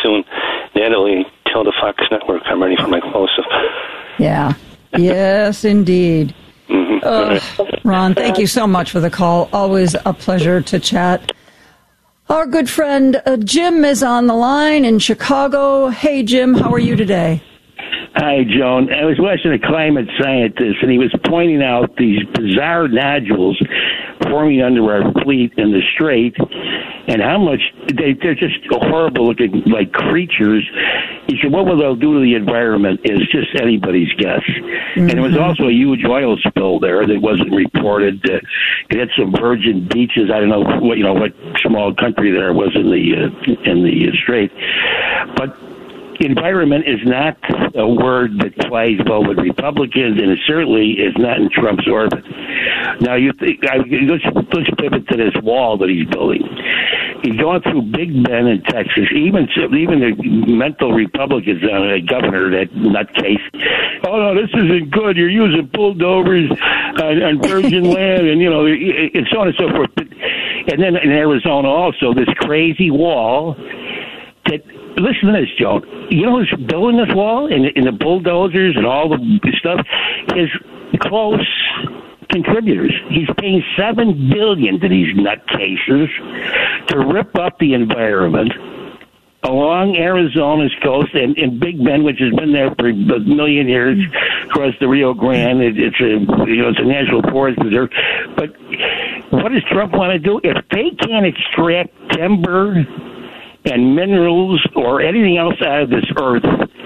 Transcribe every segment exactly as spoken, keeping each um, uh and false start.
soon. Natalie, tell the Fox Network I'm ready for my close-up. Yeah. Yes, indeed. Mm-hmm. Uh, Ron, thank you so much for the call. Always a pleasure to chat. Our good friend uh, Jim is on the line in Chicago. Hey, Jim, how are you today? Hi, Joan. I was watching a climate scientist, and he was pointing out these bizarre nodules forming under our fleet in the Strait, and how much they, they're just horrible-looking, like creatures. He said, what will they do to the environment is just anybody's guess. Mm-hmm. And there was also a huge oil spill there that wasn't reported. Uh, it had some virgin beaches. I don't know what you know what small country there was in the uh, in the uh, Strait, but. Environment is not a word that flies well with Republicans, and it certainly is not in Trump's orbit. Now, you think, I, let's, let's pivot to this wall that he's building. He's going through Big Bend in Texas. Even even the mental Republicans, uh, the governor, that nutcase, oh, no, this isn't good. You're using bulldozers on, on virgin land, and, you know, and so on and so forth. And then in Arizona also, this crazy wall that... Listen to this, Joe. You know who's building this wall and, and the bulldozers and all the stuff? His close contributors. He's paying seven billion dollars to these nutcases to rip up the environment along Arizona's coast and, and Big Bend, which has been there for a million years, across the Rio Grande. It, it's a you know it's a national forest preserve. But what does Trump want to do? If they can't extract timber and minerals or anything else out of this earth,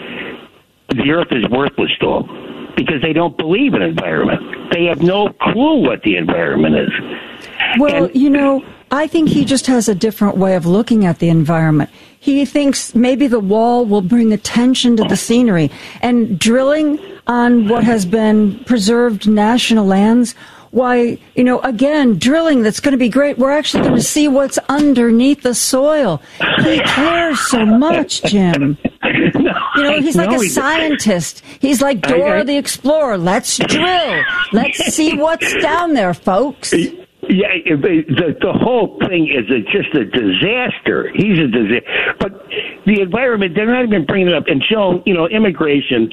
the earth is worthless to them because they don't believe in environment. They have no clue what the environment is. Well, and, you know, I think he just has a different way of looking at the environment. He thinks maybe the wall will bring attention to the scenery, and drilling on what has been preserved national lands. Why, you know, again, drilling, that's going to be great. We're actually going to see what's underneath the soil. He cares so much, Jim. No, you know, he's like no, a he scientist. He's like Dora I, I, the Explorer. Let's drill. Let's see what's down there, folks. Yeah, the, the whole thing is a, just a disaster. He's a disaster. But the environment, they're not even bringing it up. And Joan, you know, immigration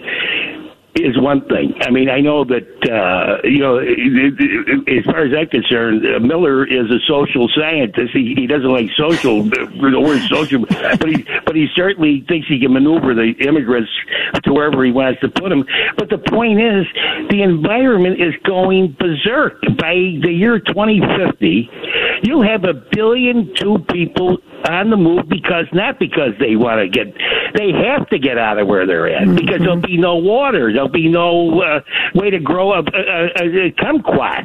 is one thing. I mean, I know that, uh, you know, as far as I'm concerned, uh, Miller is a social scientist. He, he doesn't like social, the word social, but he, but he certainly thinks he can maneuver the immigrants to wherever he wants to put them. But the point is, the environment is going berserk. By the year twenty fifty, you'll have a billion two people on the move because, not because they want to get, they have to get out of where they're at mm-hmm. because there'll be no water. There'll be no uh, way to grow a, a, a, a kumquat.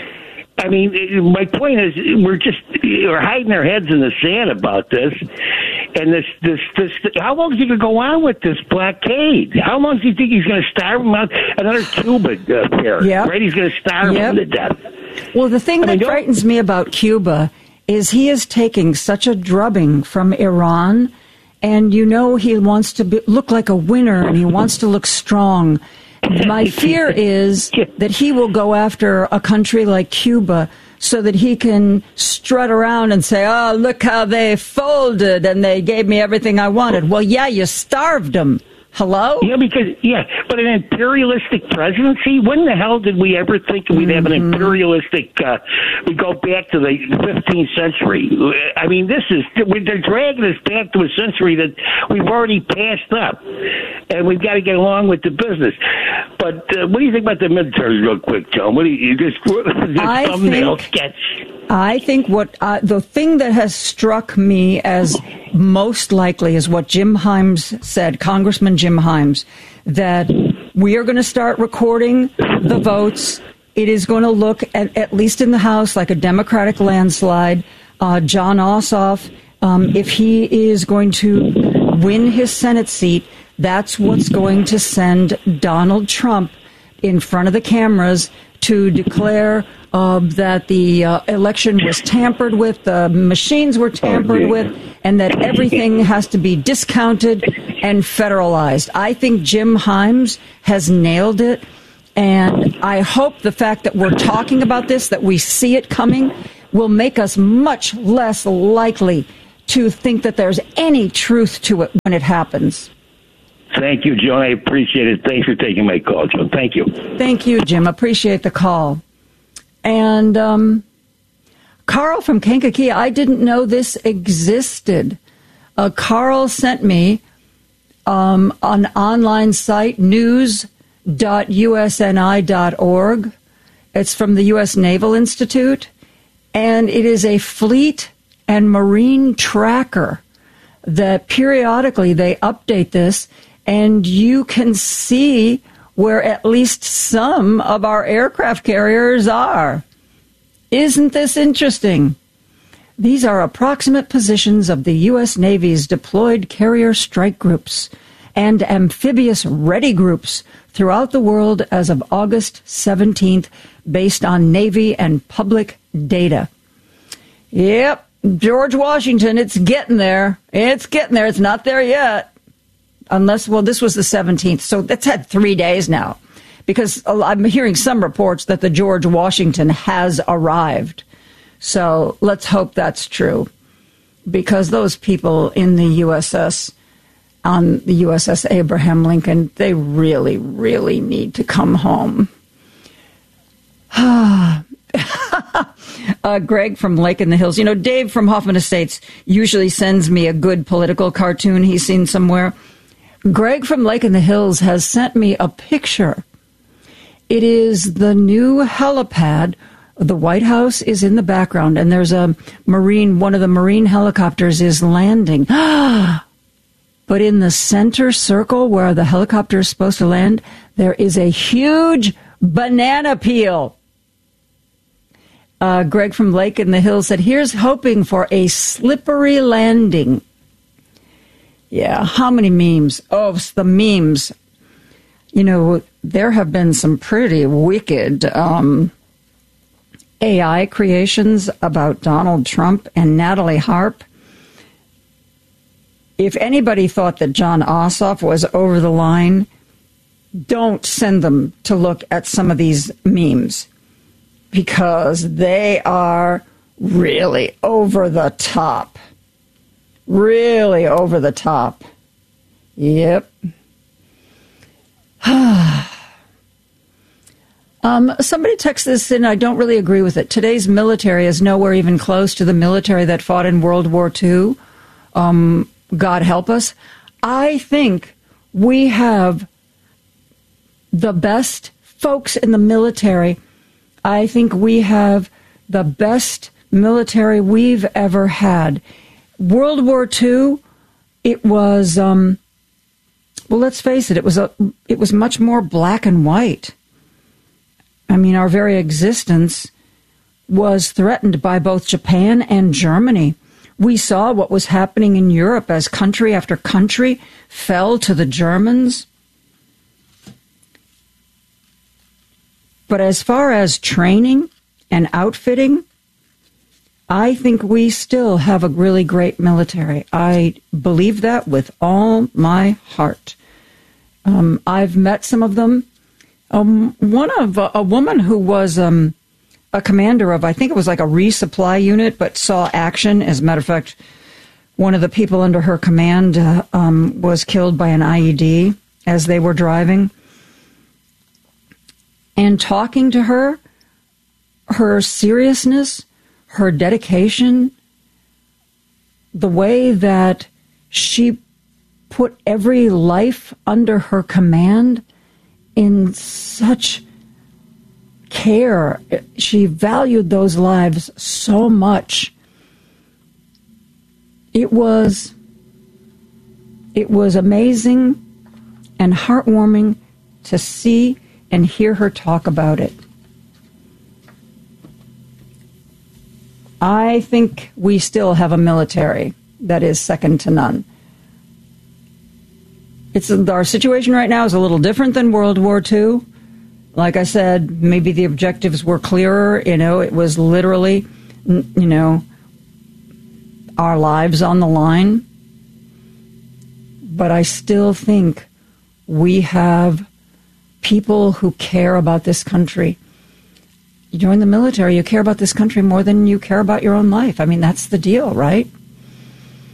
I mean, my point is, we're just we're hiding our heads in the sand about this. And this, this, this. How long is he going to go on with this blockade? How long do you think he's going to starve him out? Another Cuba uh, pair, yep. right? He's going to starve yep. him to death. Well, the thing I that mean, frightens me about Cuba is he is taking such a drubbing from Iran, and you know he wants to be, look like a winner, and he wants to look strong. My fear is that he will go after a country like Cuba so that he can strut around and say, oh, look how they folded and they gave me everything I wanted. Well, yeah, you starved them. Hello? Yeah, because, yeah, but an imperialistic presidency? When the hell did we ever think we'd have an imperialistic, uh, we go back to the fifteenth century? I mean, this is, they're dragging us back to a century that we've already passed up, and we've got to get along with the business. But uh, what do you think about the midterms real quick, John? What do you, just, just I thumbnail think, sketch? I think what, uh, the thing that has struck me as most likely is what Jim Himes said, Congressman Jim Himes, that we are going to start recording the votes. It is going to look, at, at least in the House, like a Democratic landslide. Uh, John Ossoff, um, if he is going to win his Senate seat, that's what's going to send Donald Trump in front of the cameras to declare uh, that the uh, election was tampered with, the machines were tampered with, and that everything has to be discounted and federalized. I think Jim Himes has nailed it, and I hope the fact that we're talking about this, that we see it coming, will make us much less likely to think that there's any truth to it when it happens. Thank you, Joan. I appreciate it. Thanks for taking my call, Joan. Thank you. Thank you, Jim. Appreciate the call. And um, Carl from Kankakee, I didn't know this existed. Uh, Carl sent me um, an online site, news dot u s n i dot org. It's from the U S Naval Institute, and it is a fleet and marine tracker that periodically they update this, and you can see where at least some of our aircraft carriers are. Isn't this interesting? These are approximate positions of the U S Navy's deployed carrier strike groups and amphibious ready groups throughout the world as of August seventeenth, based on Navy and public data. Yep, George Washington, it's getting there. It's getting there. It's not there yet. Unless, well, this was the seventeenth, so that's had three days now. Because I'm hearing some reports that the George Washington has arrived. So let's hope that's true. Because those people in the U S S, on the U S S Abraham Lincoln, they really, really need to come home. uh, Greg from Lake in the Hills. You know, Dave from Hoffman Estates usually sends me a good political cartoon he's seen somewhere. Greg from Lake in the Hills has sent me a picture. It is the new helipad. The White House is in the background, and there's a Marine, one of the Marine helicopters is landing. But in the center circle where the helicopter is supposed to land, there is a huge banana peel. Uh, Greg from Lake in the Hills said, here's hoping for a slippery landing. Yeah, how many memes? Oh, the memes. You know, there have been some pretty wicked um, A I creations about Donald Trump and Natalie Harp. If anybody thought that John Ossoff was over the line, don't send them to look at some of these memes, because they are really over the top. Really over the top. Yep. um, somebody texted this in. I don't really agree with it. Today's military is nowhere even close to the military that fought in World War Two. Um, God help us. I think we have the best folks in the military. I think we have the best military we've ever had. World War Two, it was, um, well, let's face it, it was a, it was much more black and white. I mean, our very existence was threatened by both Japan and Germany. We saw what was happening in Europe as country after country fell to the Germans. But as far as training and outfitting, I think we still have a really great military. I believe that with all my heart. Um, I've met some of them. Um, one of uh, a woman who was um, a commander of, I think it was like a resupply unit, but saw action. As a matter of fact, one of the people under her command uh, um, was killed by an I E D as they were driving. And talking to her, her seriousness, her dedication, the way that she put every life under her command in such care. She valued those lives so much. It was, it was amazing and heartwarming to see and hear her talk about it. I think we still have a military that is second to none. It's our situation right now is a little different than World War Two. Like I said, maybe the objectives were clearer. You know, it was literally, you know, our lives on the line. But I still think we have people who care about this country. You join the military, you care about this country more than you care about your own life. I mean, that's the deal, right?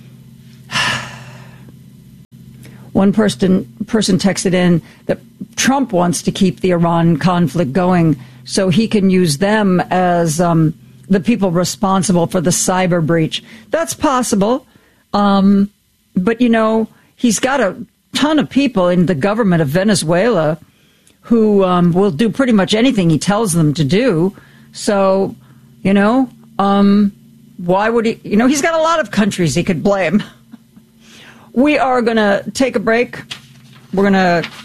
one person person texted in that Trump wants to keep the Iran conflict going so he can use them as um, the people responsible for the cyber breach. That's possible. Um, but, you know, he's got a ton of people in the government of Venezuela who um, will do pretty much anything he tells them to do. So, you know, um, why would he? You know, he's got a lot of countries he could blame. We are going to take a break. We're going to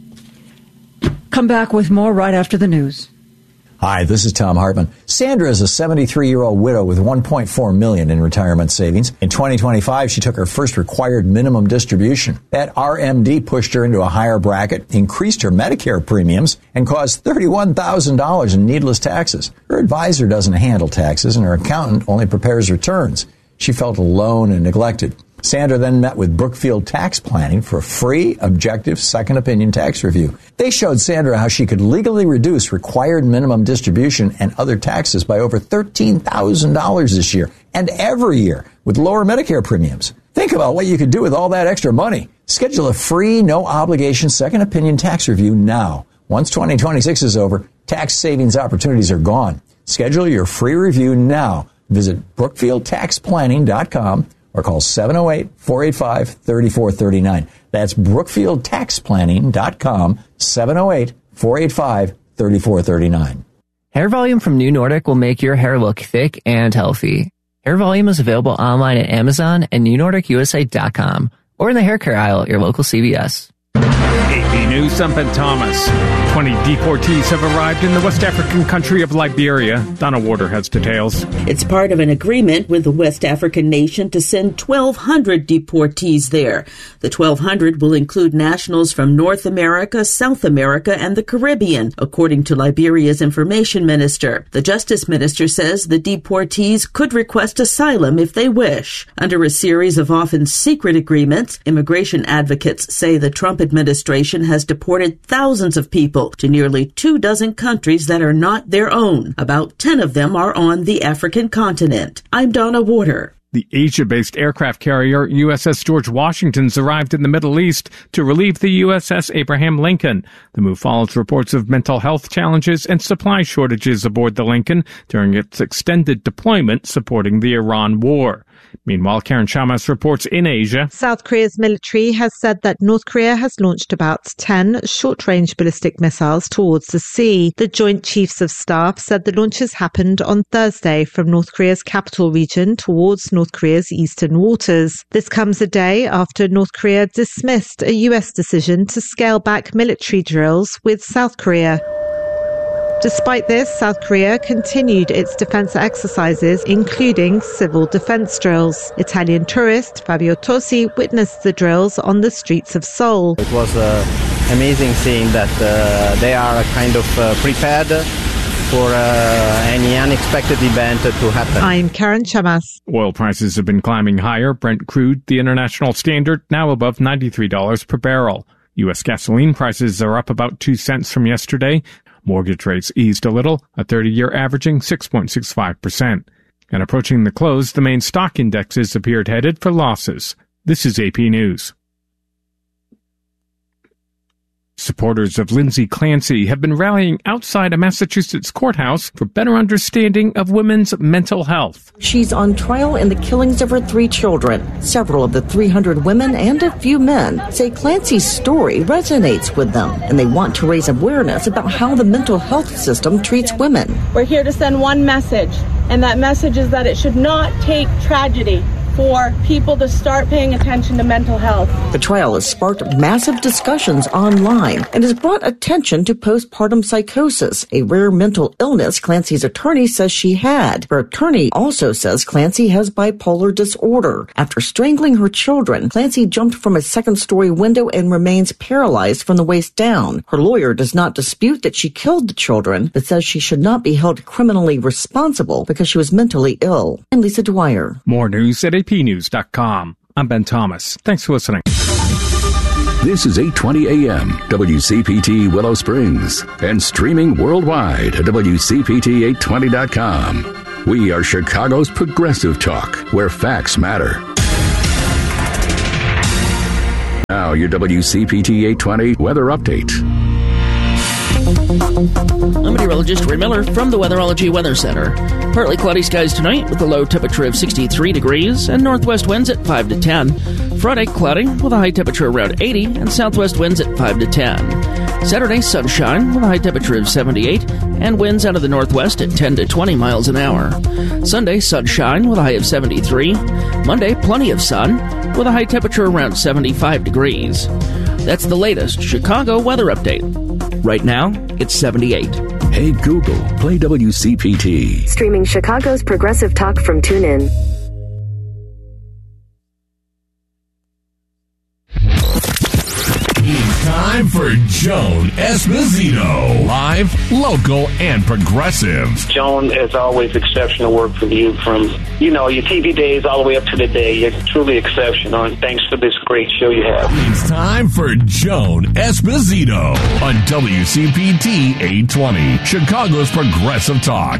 come back with more right after the news. Hi, this is Tom Hartman. Sandra is a seventy-three-year-old widow with one point four million dollars in retirement savings. In twenty twenty-five, she took her first required minimum distribution. That R M D pushed her into a higher bracket, increased her Medicare premiums, and caused thirty-one thousand dollars in needless taxes. Her advisor doesn't handle taxes, and her accountant only prepares returns. She felt alone and neglected. Sandra then met with Brookfield Tax Planning for a free, objective, second opinion tax review. They showed Sandra how she could legally reduce required minimum distribution and other taxes by over thirteen thousand dollars this year and every year with lower Medicare premiums. Think about what you could do with all that extra money. Schedule a free, no-obligation second opinion tax review now. Once twenty twenty-six is over, tax savings opportunities are gone. Schedule your free review now. Visit Brookfield Tax Planning dot com or call seven oh eight, four eight five, three four three nine. That's Brookfield Tax Planning dot com, seven oh eight, four eight five, three four three nine. Hair Volume from New Nordic will make your hair look thick and healthy. Hair Volume is available online at Amazon and new nordic u s a dot com or in the hair care aisle at your local C V S. A P News, I'm Ben Thomas. twenty deportees have arrived in the West African country of Liberia. Donna Warder has details. It's part of an agreement with the West African nation to send twelve hundred deportees there. The twelve hundred will include nationals from North America, South America, and the Caribbean, according to Liberia's information minister. The justice minister says the deportees could request asylum if they wish. Under a series of often secret agreements, immigration advocates say the Trump administration has deported thousands of people to nearly two dozen countries that are not their own. About ten of them are on the African continent. I'm Donna Warder. The Asia-based aircraft carrier U S S George Washington's arrived in the Middle East to relieve the U S S Abraham Lincoln. The move follows reports of mental health challenges and supply shortages aboard the Lincoln during its extended deployment supporting the Iran war. Meanwhile, Karen Chamas reports in Asia. South Korea's military has said that North Korea has launched about ten short-range ballistic missiles towards the sea. The Joint Chiefs of Staff said the launches happened on Thursday from North Korea's capital region towards North Korea's eastern waters. This comes a day after North Korea dismissed a U S decision to scale back military drills with South Korea. Despite this, South Korea continued its defense exercises, including civil defense drills. Italian tourist Fabio Tosi witnessed the drills on the streets of Seoul. It was uh, amazing seeing that uh, they are kind of uh, prepared for uh, any unexpected event to happen. I'm Karen Chamas. Oil prices have been climbing higher. Brent crude, the international standard, now above ninety-three dollars per barrel. U S gasoline prices are up about two cents from yesterday. Mortgage rates eased a little, a thirty-year averaging six point six five percent. And approaching the close, the main stock indexes appeared headed for losses. This is A P News. Supporters of Lindsay Clancy have been rallying outside a Massachusetts courthouse for better understanding of women's mental health. She's on trial in the killings of her three children. Several of the three hundred women and a few men say Clancy's story resonates with them, and they want to raise awareness about how the mental health system treats women. We're here to send one message, and that message is that it should not take tragedy for people to start paying attention to mental health. The trial has sparked massive discussions online and has brought attention to postpartum psychosis, a rare mental illness Clancy's attorney says she had. Her attorney also says Clancy has bipolar disorder. After strangling her children, Clancy jumped from a second-story window and remains paralyzed from the waist down. Her lawyer does not dispute that she killed the children, but says she should not be held criminally responsible because she was mentally ill. I'm Lisa Dwyer. More news at A P news dot com. I'm Ben Thomas. Thanks for listening. This is eight twenty A M, W C P T Willow Springs, and streaming worldwide at W C P T eight twenty dot com. We are Chicago's progressive talk, where facts matter. Now your W C P T eight twenty weather update. I'm meteorologist Ray Miller from the Weatherology Weather Center. Partly cloudy skies tonight with a low temperature of sixty-three degrees and northwest winds at five to ten. Friday, cloudy with a high temperature around eighty and southwest winds at five to ten. Saturday, sunshine with a high temperature of seventy-eight and winds out of the northwest at ten to twenty miles an hour. Sunday, sunshine with a high of seventy-three. Monday, plenty of sun with a high temperature around seventy-five degrees. That's the latest Chicago weather update. Right now, it's seventy-eight. Hey Google, play W C P T. Streaming Chicago's Progressive Talk from TuneIn. It's time for Joan Esposito. Live, local, and progressive. Joan, as always, exceptional work from you from, you know, your T V days all the way up to the day. You're truly exceptional, and thanks for this great show you have. It's time for Joan Esposito on W C P T eight twenty, Chicago's Progressive Talk.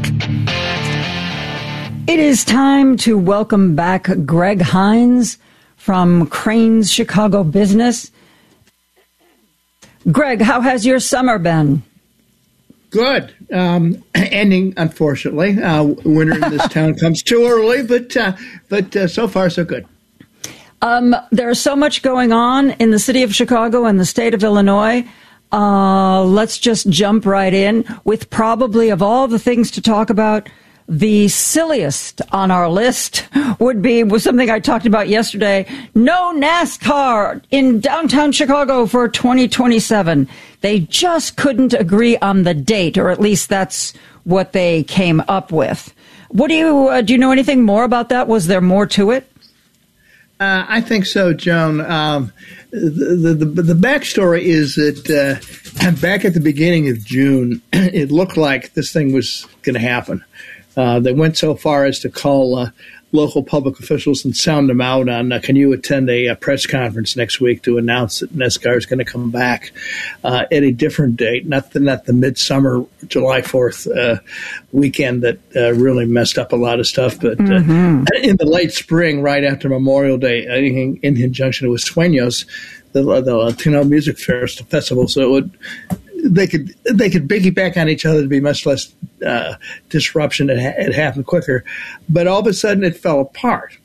It is time to welcome back Greg Hines from Crane's Chicago Business. Greg, how has your summer been? Good. Um, ending, unfortunately. Uh, winter in this town comes too early, but uh, but uh, so far so good. Um, there's so much going on in the city of Chicago and the state of Illinois. Uh, let's just jump right in with probably, of all the things to talk about, the silliest on our list would be was something I talked about yesterday. No NASCAR in downtown Chicago for twenty twenty-seven. They just couldn't agree on the date, or at least that's what they came up with. What do you uh, do? You know anything more about that? Was there more to it? Uh, I think so, Joan. Um, the, the, the, the backstory is that uh, back at the beginning of June, it looked like this thing was going to happen. Uh, they went so far as to call uh, local public officials and sound them out on, uh, can you attend a, a press conference next week to announce that NASCAR is going to come back uh, at a different date, not the, not the midsummer July fourth uh, weekend that uh, really messed up a lot of stuff, but mm-hmm. uh, in the late spring, right after Memorial Day, in, in conjunction with Sueños, the, the Latino Music Festival, so it would they could they could piggyback on each other to be much less uh, disruption. It, ha- it happened quicker, but all of a sudden it fell apart.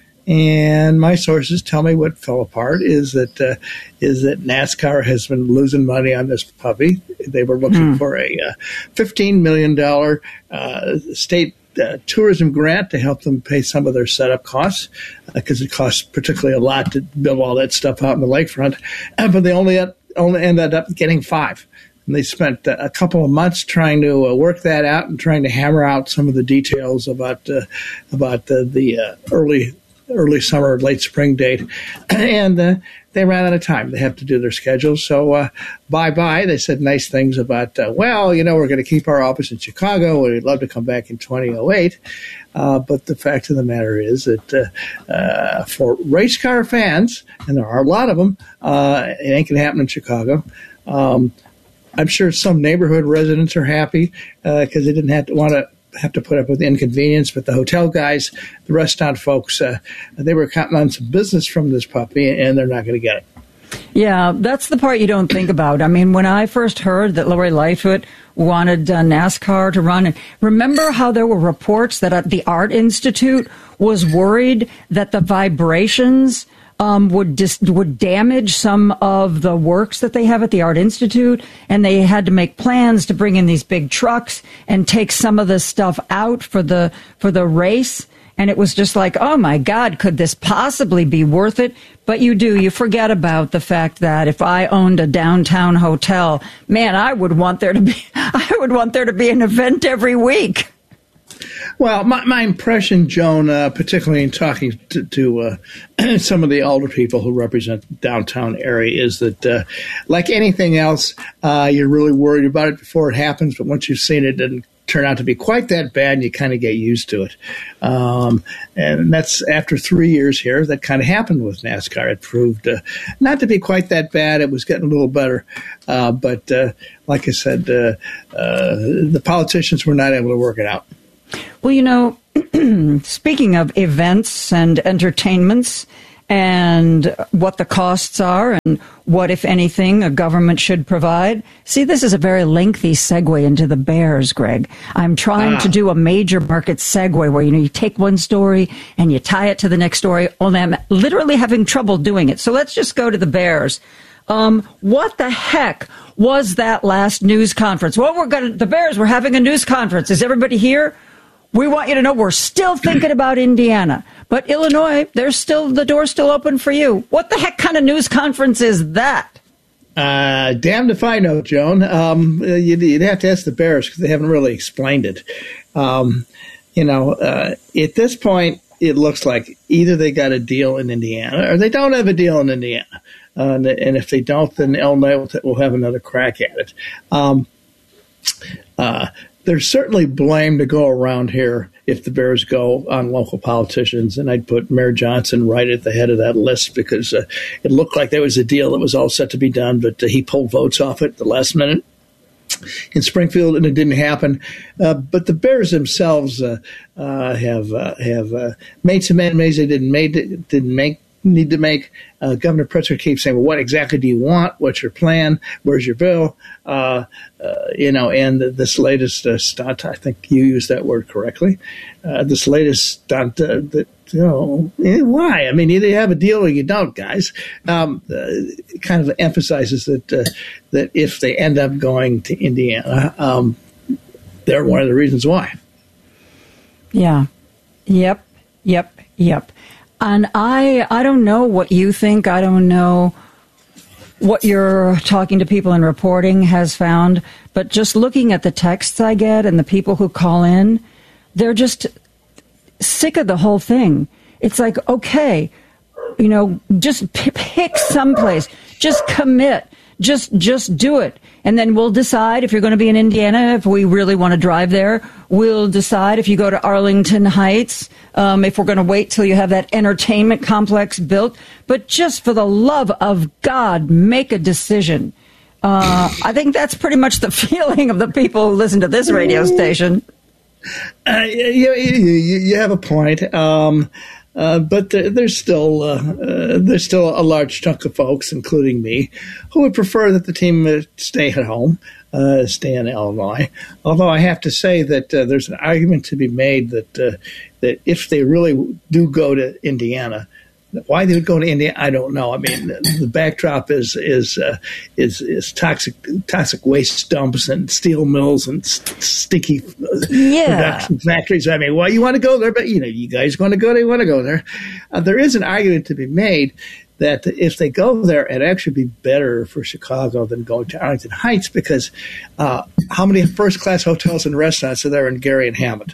And my sources tell me what fell apart is that uh, is that NASCAR has been losing money on this puppy. They were looking mm. for a uh, fifteen million dollars uh, state uh, tourism grant to help them pay some of their setup costs because uh, it costs particularly a lot to build all that stuff out in the lakefront. Uh, but they only had, only ended up getting five. And they spent uh, a couple of months trying to uh, work that out and trying to hammer out some of the details about uh, about uh, the uh, early early summer, late spring date. And uh, they ran out of time. They have to do their schedules. So uh, bye-bye. They said nice things about, uh, well, you know, we're going to keep our office in Chicago. We'd love to come back in twenty oh eight. Uh, but the fact of the matter is that uh, uh, for race car fans, and there are a lot of them, uh, it ain't going to happen in Chicago. Um, I'm sure some neighborhood residents are happy because uh, they didn't have to want to have to put up with the inconvenience. But the hotel guys, the restaurant folks, uh, they were counting on some business from this puppy, and they're not going to get it. Yeah, that's the part you don't think about. I mean, when I first heard that Lori Lightfoot wanted uh, NASCAR to run, and remember how there were reports that uh, the Art Institute was worried that the vibrations Um, would dis- would damage some of the works that they have at the Art Institute, and they had to make plans to bring in these big trucks and take some of this stuff out for the for the race. And it was just like, oh my God, could this possibly be worth it? But you do, you forget about the fact that if I owned a downtown hotel, man, I would want there to be I would want there to be an event every week. Well, my, my impression, Joan, uh, particularly in talking to, to uh, some of the older people who represent the downtown area, is that, uh, like anything else, uh, you're really worried about it before it happens, but once you've seen it, it doesn't turn out to be quite that bad, and you kind of get used to it. Um, and that's after three years here, that kind of happened with NASCAR. It proved uh, not to be quite that bad. It was getting a little better. Uh, but uh, like I said, uh, uh, the politicians were not able to work it out. Well, you know, speaking of events and entertainments and what the costs are and what, if anything, a government should provide. See, this is a very lengthy segue into the Bears, Greg. I'm trying ah. to do a major market segue where, you know, you take one story and you tie it to the next story, only I'm literally having trouble doing it. So let's just go to the Bears. Um, what the heck was that last news conference? Well, we're going to, the Bears, we're having a news conference. Is everybody here? We want you to know we're still thinking about Indiana, but Illinois, there's still, the door's still open for you. What the heck kind of news conference is that? Uh, damned if I know, Joan. Um, you'd, you'd have to ask the Bears because they haven't really explained it. Um, you know, uh, at this point, it looks like either they got a deal in Indiana or they don't have a deal in Indiana. Uh, and, and if they don't, then Illinois will, will have another crack at it. Um, uh, There's certainly blame to go around here if the Bears go on local politicians, and I'd put Mayor Johnson right at the head of that list because uh, it looked like there was a deal that was all set to be done, but uh, he pulled votes off it at the last minute in Springfield, and it didn't happen. Uh, but the Bears themselves uh, uh, have uh, have uh, made some enemies they didn't made didn't make. need to make. Uh, Governor Pritzker keeps saying, well, what exactly do you want? What's your plan? Where's your bill? Uh, uh, you know, and this latest uh, stunt, I think you used that word correctly, uh, this latest stunt uh, that, you know, eh, why? I mean, either you have a deal or you don't, guys. Um, uh, it kind of emphasizes that, uh, that if they end up going to Indiana, um, they're one of the reasons why. Yeah. Yep. Yep. Yep. And I, I don't know what you think. I don't know what your talking to people and reporting has found. But just looking at the texts I get and the people who call in, they're just sick of the whole thing. It's like, okay, you know, just p- pick someplace. Just commit. Just just do it. And then we'll decide if you're going to be in Indiana, if we really want to drive there. We'll decide if you go to Arlington Heights, um, if we're going to wait till you have that entertainment complex built. But just for the love of God, make a decision. Uh, I think that's pretty much the feeling of the people who listen to this radio station. Uh, you, you, you have a point. Um Uh, but there, there's still uh, uh, there's still a large chunk of folks, including me, who would prefer that the team uh, stay at home, uh, stay in Illinois. Although I have to say that uh, there's an argument to be made that uh, that if they really do go to Indiana, why they would go to India, I don't know. I mean, the, the backdrop is is uh, is is toxic toxic waste dumps and steel mills and st- sticky uh, yeah. production factories. I mean, why you want to go there? But you know, you guys want to go, they want to go there. Uh, there is an argument to be made that if they go there, it'd actually be better for Chicago than going to Arlington Heights because uh, how many first class hotels and restaurants are there in Gary and Hammond?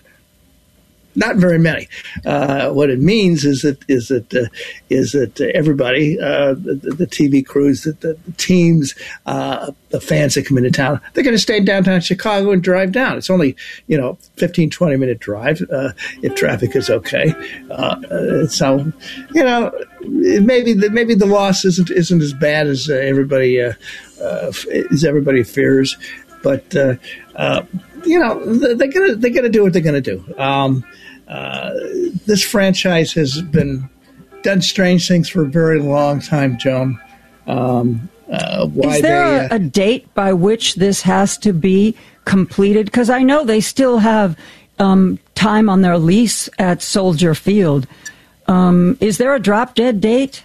Not very many. Uh, what it means is that is that uh, is that everybody, uh, the, the T V crews, the, the teams, uh, the fans that come into town, they're going to stay in downtown Chicago and drive down. It's only you know fifteen, twenty minute drive uh, if traffic is okay. Uh, uh, so you know maybe the, maybe the loss isn't isn't as bad as uh, everybody uh, uh, as everybody fears, but uh, uh, you know they're gonna they're gonna do what they're gonna do. Um, Uh, this franchise has been done strange things for a very long time, Joan. Um, uh, why Is there they, uh, a, a date by which this has to be completed? Because I know they still have um, time on their lease at Soldier Field. Um, is there a drop-dead date?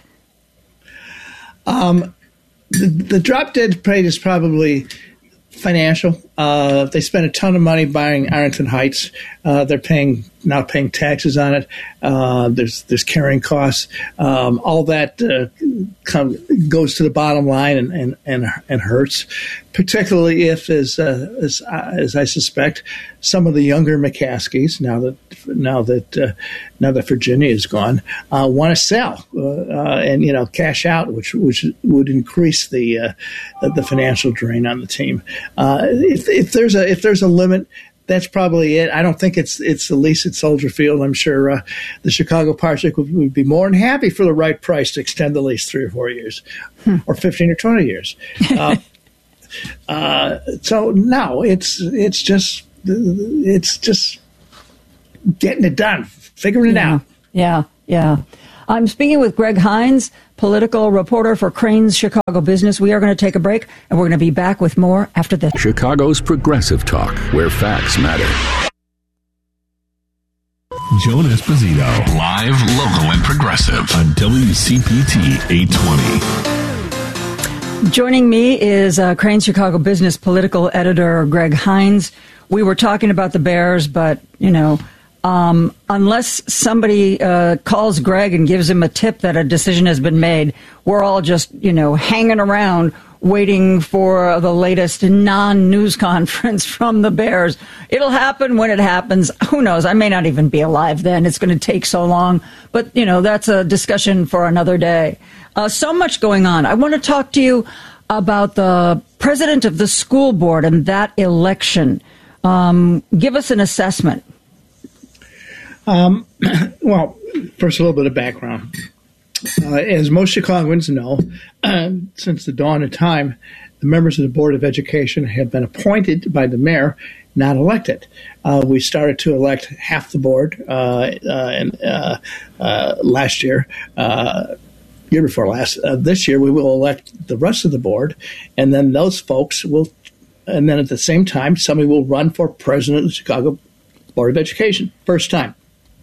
Um, the, the drop-dead date is probably financial. Uh, they spent a ton of money buying Arlington Heights. Uh, they're paying now paying taxes on it. Uh, there's there's carrying costs. Um, all that uh, come, goes to the bottom line and and and, and hurts, particularly if, as uh, as, uh, as I suspect, some of the younger McCaskies now that now that uh, now that Virginia is gone uh, want to sell uh, uh, and you know cash out, which which would increase the uh, the financial drain on the team. Uh, if, if there's a if there's a limit, that's probably it. I don't think it's it's the lease at Soldier Field. I'm sure uh, the Chicago Parsec would, would be more than happy for the right price to extend the lease three or four years, hmm. or fifteen or twenty years. Uh, uh, so no, it's it's just it's just getting it done, figuring it yeah. out. Yeah, yeah. I'm speaking with Greg Hinz, political reporter for Crain's Chicago Business. We are going to take a break, and we're going to be back with more after this. Chicago's Progressive Talk, where facts matter. Joan Esposito, live, local, and progressive on W C P T eight twenty. Joining me is uh, Crain's Chicago Business political editor Greg Hinz. We were talking about the Bears, but, you know, um, unless somebody uh, calls Greg and gives him a tip that a decision has been made, we're all just, you know, hanging around waiting for the latest non-news conference from the Bears. It'll happen when it happens. Who knows? I may not even be alive then. It's going to take so long. But, you know, that's a discussion for another day. Uh, so much going on. I want to talk to you about the president of the school board and that election. Um, give us an assessment. Um, well, first, a little bit of background. Uh, as most Chicagoans know, uh, since the dawn of time, the members of the Board of Education have been appointed by the mayor, not elected. Uh, we started to elect half the board uh, uh, and, uh, uh, last year. Uh, year before last. Uh, this year, we will elect the rest of the board, and then those folks will, and then at the same time, somebody will run for president of the Chicago Board of Education, first time.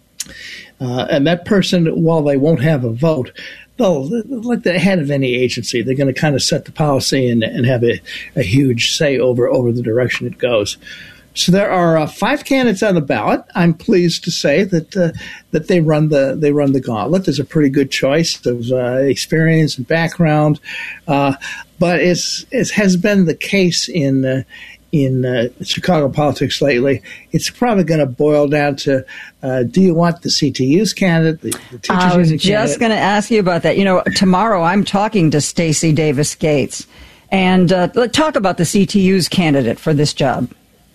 Uh, and that person, while they won't have a vote, they'll, like the head of any agency, they're going to kind of set the policy and, and have a, a huge say over, over the direction it goes. So there are uh, five candidates on the ballot. I'm pleased to say that uh, that they run the they run the gauntlet. There's a pretty good choice of uh, experience and background, uh, but it's it has been the case in uh, in uh, Chicago politics lately. It's probably going to boil down to: uh, do you want the C T U's candidate? The, the teachers I was union just going to ask you about that. You know, tomorrow I'm talking to Stacey Davis Gates, and uh, let's talk about the C T U's candidate for this job.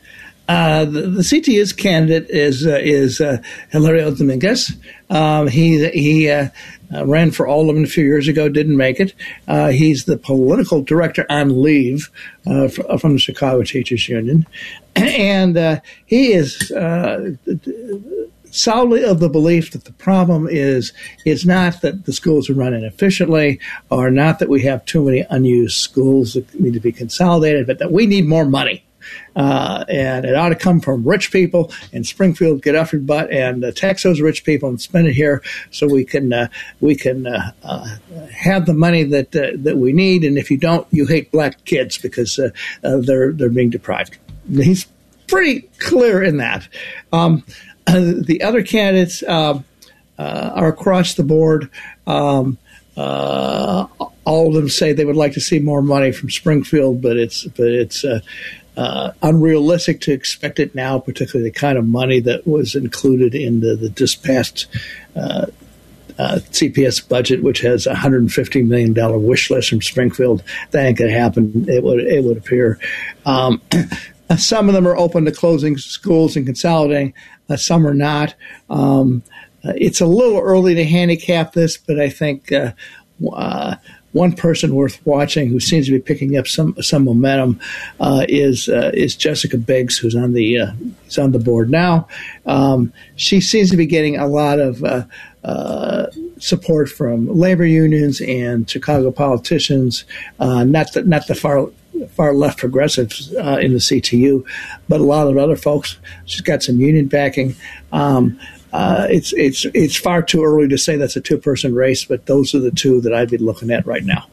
Uh, the, the C T U's candidate is uh, is uh, Hilario Dominguez. Um, he he uh, uh, ran for Alderman a few years ago, didn't make it. Uh, he's the political director on leave uh, f- from the Chicago Teachers Union, and uh, he is uh, solidly of the belief that the problem is is not that the schools are running efficiently, or not that we have too many unused schools that need to be consolidated, but that we need more money. Uh, and it ought to come from rich people in Springfield. Get off your butt and uh, tax those rich people and spend it here, so we can uh, we can uh, uh, have the money that uh, that we need. And if you don't, you hate black kids because uh, uh, they're they're being deprived. He's pretty clear in that. Um, uh, the other candidates uh, uh, are across the board. Um, uh, all of them say they would like to see more money from Springfield, but it's but it's. Uh, Uh, unrealistic to expect it now, particularly the kind of money that was included in the, the just passed uh, uh, C P S budget, which has a one hundred fifty million dollars wish list from Springfield. That ain't going to happen, it would, it would appear. Um, some of them are open to closing schools and consolidating. Uh, some are not. Um, uh, it's a little early to handicap this, but I think uh, uh, one person worth watching who seems to be picking up some some momentum uh, is uh, is Jessica Biggs, who's on the uh, who's on the board now. Um, she seems to be getting a lot of uh, uh, support from labor unions and Chicago politicians, uh, not the, not the far far left progressives uh, in the C T U, but a lot of other folks. She's got some union backing. Um, Uh, it's it's it's far too early to say that's a two-person race, but those are the two that I'd be looking at right now.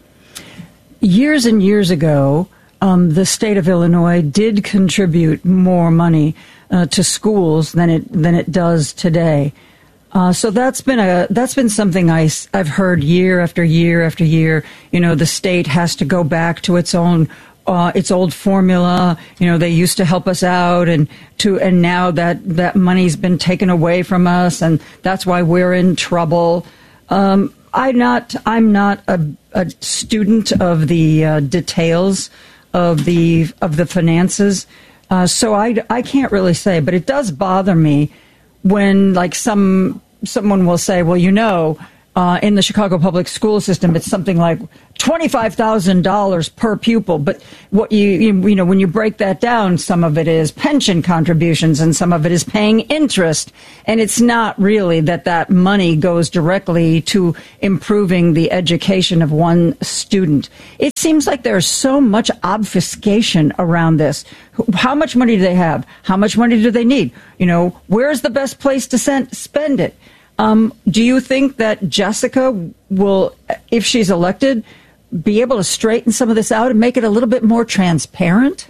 Years and years ago, um, the state of Illinois did contribute more money uh, to schools than it than it does today. Uh, so that's been a that's been something I, I've heard year after year after year. You know, the state has to go back to its own. Uh, its old formula, you know, they used to help us out, and to and now that that money's been taken away from us, and that's why we're in trouble. Um, I'm not I'm not a, a student of the uh, details of the of the finances, uh, so I, I can't really say. But it does bother me when, like, some someone will say, well, you know, Uh, in the Chicago public school system, it's something like twenty-five thousand dollars per pupil. But what you, you, you know, when you break that down, some of it is pension contributions and some of it is paying interest. And it's not really that that money goes directly to improving the education of one student. It seems like there's so much obfuscation around this. How much money do they have? How much money do they need? You know, where's the best place to send, spend it? Um, do you think that Jessica will, if she's elected, be able to straighten some of this out and make it a little bit more transparent?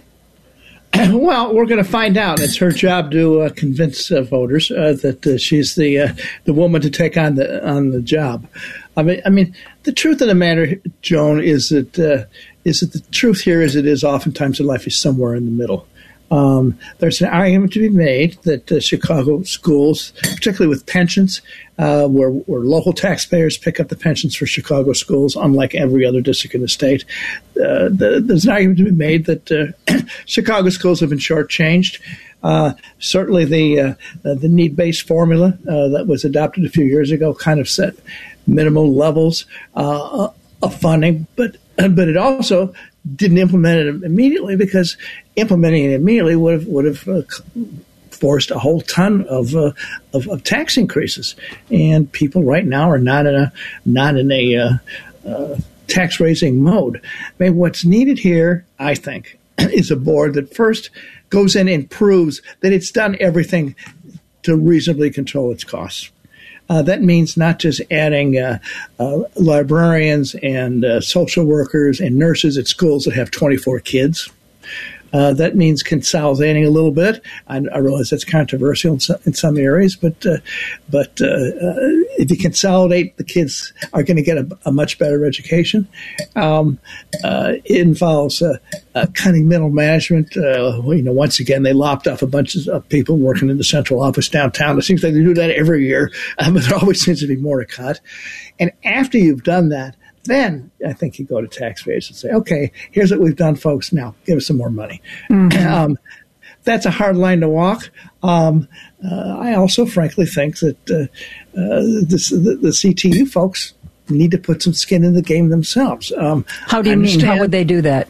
Well, we're going to find out. It's her job to uh, convince uh, voters uh, that uh, she's the uh, the woman to take on the on the job. I mean, I mean, the truth of the matter, Joan, is that uh, is that the truth here, as it is oftentimes in life, is somewhere in the middle. Um, there's an argument to be made that uh, Chicago schools, particularly with pensions, uh, where, where local taxpayers pick up the pensions for Chicago schools, unlike every other district in the state, uh, the, there's an argument to be made that uh, Chicago schools have been shortchanged. Uh, certainly the uh, the need-based formula uh, that was adopted a few years ago kind of set minimal levels uh, of funding, but but it also didn't implement it immediately, because implementing it immediately would have would have uh, forced a whole ton of, uh, of of tax increases, and people right now are not in a not in a uh, uh, tax raising mode. I mean, what's needed here, I think, is a board that first goes in and proves that it's done everything to reasonably control its costs. Uh, that means not just adding uh, uh, librarians and uh, social workers and nurses at schools that have twenty-four kids. Uh, that means consolidating a little bit. I, I realize that's controversial in some, in some areas, but uh, but uh, uh, if you consolidate, the kids are going to get a, a much better education. Um, uh, it involves uh, uh, cutting middle management. Uh, you know, once again, they lopped off a bunch of people working in the central office downtown. It seems like they do that every year, um, but there always seems to be more to cut. And after you've done that, then I think you go to taxpayers and say, okay, here's what we've done, folks. Now give us some more money. Mm-hmm. Um, that's a hard line to walk. Um, uh, I also, frankly, think that uh, uh, this, the, the C T U folks need to put some skin in the game themselves. Um, How do you mean? How would they do that?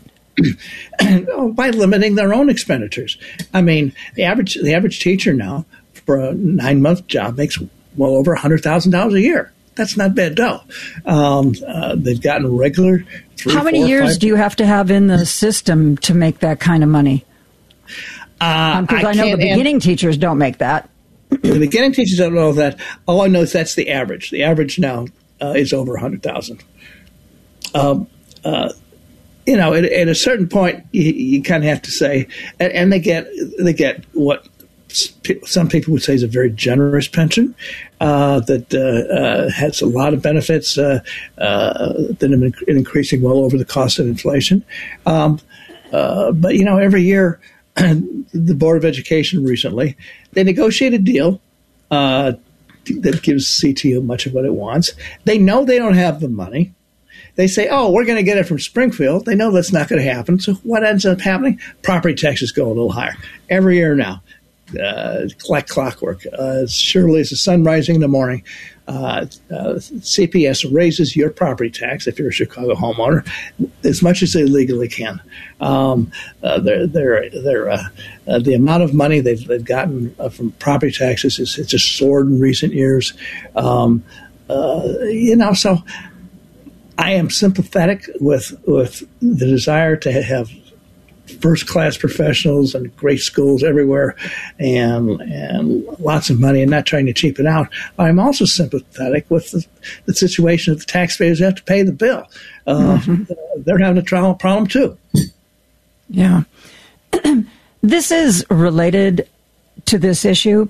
By limiting their own expenditures. I mean, the average the average teacher now for a nine-month job makes well over one hundred thousand dollars a year. That's not bad dough. Um, uh, they've gotten regular three, How many four, years five, do you have to have in the system to make that kind of money? Because uh, um, I, I know the beginning answer. teachers don't make that. The beginning teachers don't know that. All I know is that's the average. The average now uh, is over one hundred thousand dollars. Um, uh, you know, at, at a certain point, you, you kind of have to say, and, and they get they get what some people would say is a very generous pension uh, that uh, uh, has a lot of benefits uh, uh, that have been increasing well over the cost of inflation. Um, uh, but, you know, every year, the Board of Education recently, they negotiate a deal uh, that gives C T U much of what it wants. They know they don't have the money. They say, oh, we're going to get it from Springfield. They know that's not going to happen. So what ends up happening? Property taxes go a little higher every year now. Uh, like clockwork. Uh, as surely as the sun rising in the morning, uh, uh, C P S raises your property tax if you're a Chicago homeowner as much as they legally can. Um, uh, they're, they're, they're, uh, uh, the amount of money they've, they've gotten uh, from property taxes is it's just soared in recent years. Um, uh, you know, so I am sympathetic with with the desire to have first-class professionals and great schools everywhere and and lots of money and not trying to cheap it out. I'm also sympathetic with the, the situation of the taxpayers who have to pay the bill. Uh, mm-hmm. They're having a trial problem too. Yeah. This is related to this issue.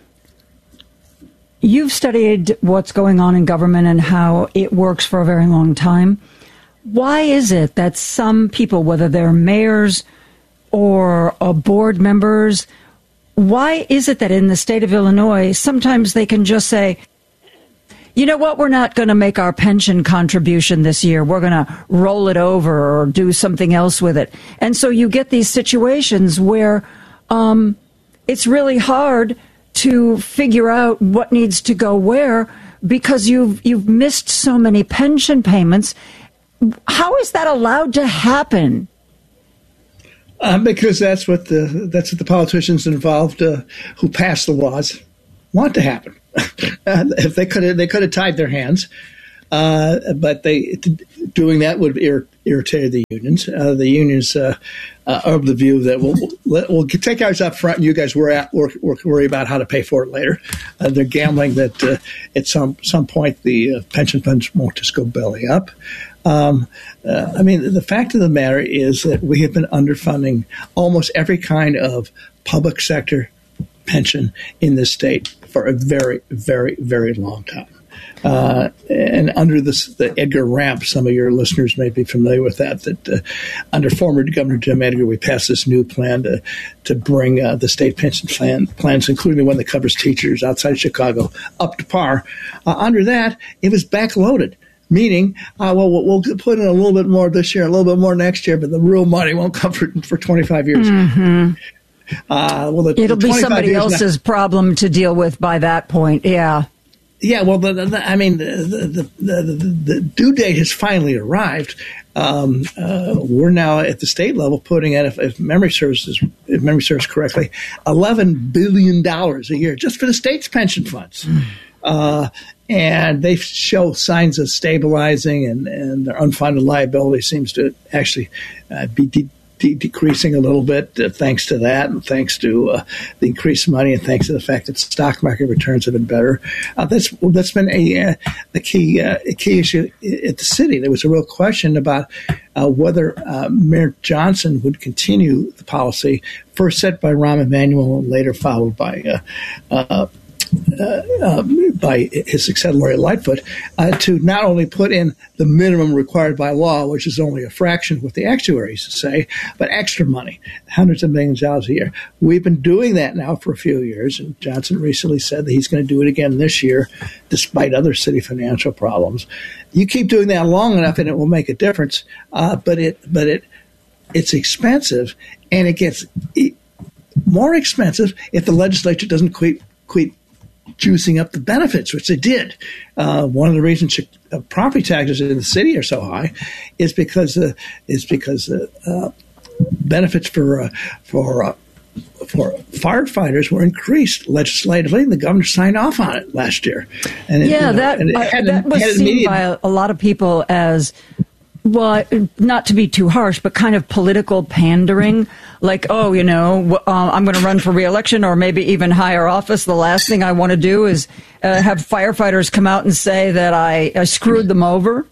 You've studied what's going on in government and how it works for a very long time. Why is it that some people, whether they're mayors or uh, board members, why is it that in the state of Illinois, sometimes they can just say, you know what, we're not going to make our pension contribution this year. We're going to roll it over or do something else with it. And so you get these situations where um, it's really hard to figure out what needs to go where because you've you've missed so many pension payments. How is that allowed to happen? Uh, because that's what the that's what the politicians involved uh, who passed the laws want to happen. uh, if they could have, they could have tied their hands, uh, but they doing that would ir- irritate the unions. Uh, the unions uh, uh, are of the view that we'll we'll, we'll take ours up front, and you guys worry, worry, worry about how to pay for it later. Uh, they're gambling that uh, at some some point the uh, pension funds won't just go belly up. Um, uh, I mean, the fact of the matter is that we have been underfunding almost every kind of public sector pension in this state for a very, very, very long time. Uh, and under this, the Edgar Ramp, some of your listeners may be familiar with that, that uh, under former Governor Jim Edgar, we passed this new plan to to bring uh, the state pension plan, plans, including the one that covers teachers outside Chicago, up to par. Uh, under that, it was backloaded. Meaning, uh, well, we'll put in a little bit more this year, a little bit more next year, but the real money won't come for, for twenty-five years. Mm-hmm. Uh, well, the, It'll the be somebody else's now, problem to deal with by that point. Yeah. Yeah. Well, the, the, I mean, the the, the the the due date has finally arrived. Um, uh, we're now at the state level putting in, if, if memory serves if memory serves correctly, eleven billion dollars a year just for the state's pension funds. Mm. Uh, and they show signs of stabilizing, and, and their unfunded liability seems to actually uh, be de- de- decreasing a little bit uh, thanks to that, and thanks to uh, the increased money, and thanks to the fact that stock market returns have been better. Uh, that's that's been a, uh, a key uh, a key issue at the city. There was a real question about uh, whether uh, Mayor Johnson would continue the policy first set by Rahm Emanuel and later followed by uh, uh, Uh, uh, by his successor, Lori Lightfoot, uh, to not only put in the minimum required by law, which is only a fraction of what the actuaries say, but extra money, hundreds of millions of dollars a year. We've been doing that now for a few years, and Johnson recently said that he's going to do it again this year, despite other city financial problems. You keep doing that long enough, and it will make a difference. Uh, but it, but it, it's expensive, and it gets more expensive if the legislature doesn't quit quit. juicing up the benefits, which they did. Uh, one of the reasons uh, property taxes in the city are so high is because uh, is because uh, uh, benefits for uh, for uh, for firefighters were increased legislatively, and the governor signed off on it last year. And it, yeah, you know, that and it uh, had, that was had seen immediate, by a lot of people as, well, not to be too harsh, but kind of political pandering. Like, oh, you know, uh, I'm going to run for re-election or maybe even higher office. The last thing I want to do is uh, have firefighters come out and say that I, I screwed them over.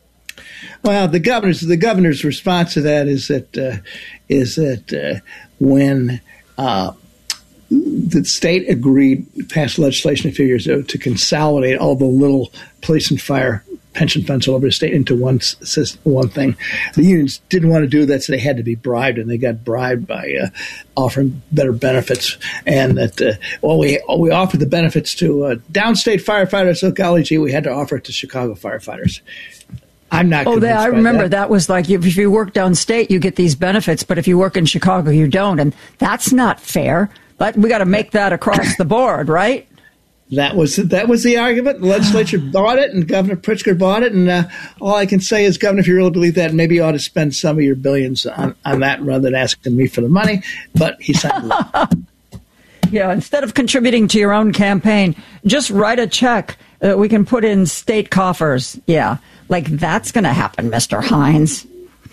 Well, the governor's the governor's response to that is that uh, is that uh, when uh, the state agreed, passed legislation a few years ago to consolidate all the little police and fire pension funds all over the state into one system, one thing. The unions didn't want to do that, so they had to be bribed, and they got bribed by uh, offering better benefits. And that, uh, well, we we offered the benefits to uh, downstate firefighters, so golly gee, we had to offer it to Chicago firefighters. I'm not. Oh, that, I remember that. that was like if you work downstate, you get these benefits, but if you work in Chicago, you don't, and that's not fair. But we got to make that across the board, right? That was that was the argument. The legislature bought it, and Governor Pritzker bought it. And uh, all I can say is, Governor, if you really believe that, maybe you ought to spend some of your billions on, on that rather than asking me for the money. But he signed it. Yeah, instead of contributing to your own campaign, just write a check that we can put in state coffers. Yeah, like that's going to happen, Mister Hines.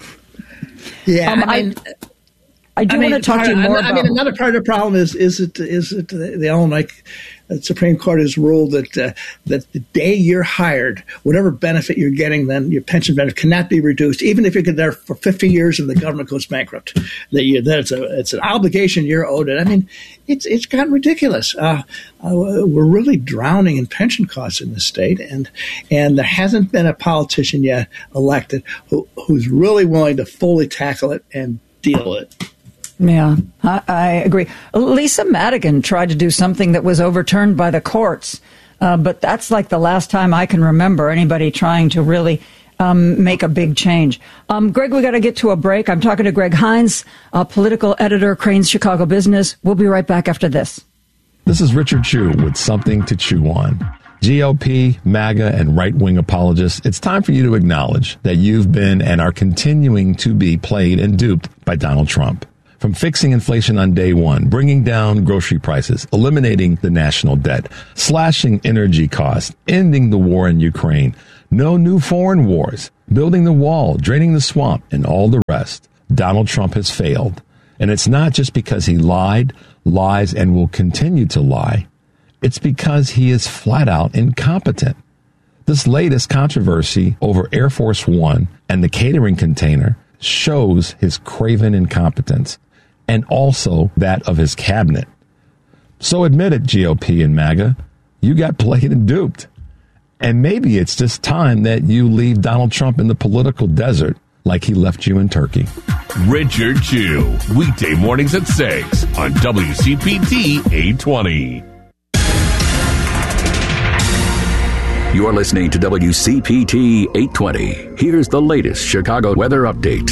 Yeah, um, I mean. I, I do I mean, want to talk part, to you more I, about. I mean, another part of the problem is is it is it the, the Illinois Supreme Court has ruled that uh, that the day you're hired, whatever benefit you're getting, then your pension benefit cannot be reduced, even if you're there for fifty years and the government goes bankrupt. That you that it's a it's an obligation you're owed it. I mean, it's it's gotten ridiculous. Uh, uh, we're really drowning in pension costs in this state, and and there hasn't been a politician yet elected who who's really willing to fully tackle it and deal with it. Yeah, I, I agree. Lisa Madigan tried to do something that was overturned by the courts, uh, but that's like the last time I can remember anybody trying to really um, make a big change. Um, Greg, we got to get to a break. I'm talking to Greg Hines, uh, political editor, Crain's Chicago Business. We'll be right back after this. This is Richard Chew with Something to Chew On. G O P, MAGA, and right-wing apologists, it's time for you to acknowledge that you've been and are continuing to be played and duped by Donald Trump. From fixing inflation on day one, bringing down grocery prices, eliminating the national debt, slashing energy costs, ending the war in Ukraine, no new foreign wars, building the wall, draining the swamp, and all the rest, Donald Trump has failed. And it's not just because he lied, lies, and will continue to lie. It's because he is flat out incompetent. This latest controversy over Air Force One and the catering container shows his craven incompetence and also that of his cabinet. So admit it, G O P and MAGA, you got played and duped. And maybe it's just time that you leave Donald Trump in the political desert like he left you in Turkey. Richard Chew, weekday mornings at six on W C P T eight twenty. You're listening to W C P T eight twenty. Here's the latest Chicago weather update.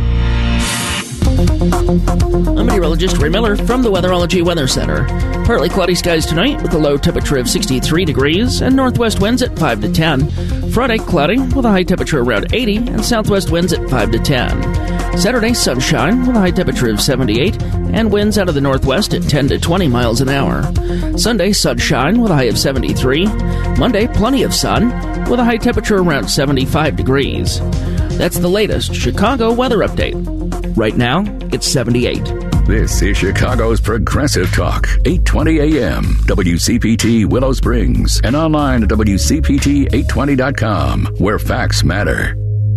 I'm meteorologist Ray Miller from the Weatherology Weather Center. Partly cloudy skies tonight with a low temperature of sixty-three degrees and northwest winds at five to ten. Friday, cloudy with a high temperature around eighty and southwest winds at five to ten. Saturday, sunshine with a high temperature of seventy-eight and winds out of the northwest at ten to twenty miles an hour. Sunday, sunshine with a high of seventy-three. Monday, plenty of sun with a high temperature around seventy-five degrees. That's the latest Chicago weather update. Right now, it's seventy-eight. This is Chicago's Progressive Talk, eight twenty a m, W C P T Willow Springs, and online at W C P T eight twenty dot com, where facts matter.